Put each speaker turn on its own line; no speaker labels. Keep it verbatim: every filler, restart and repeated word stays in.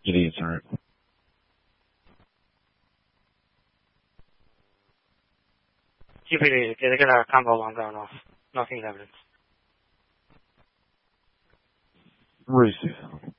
Idiots aren't.
Keep it easy. They get a combo long down off. Nothing evidence.
Racist.